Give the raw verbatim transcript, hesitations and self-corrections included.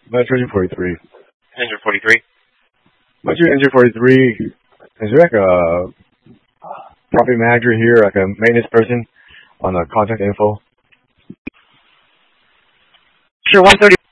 Metro Engine forty-three. Engine forty-three. Metro Engine forty-three. Is there like a property manager here, like a maintenance person on the contact info? Sure, one thirty.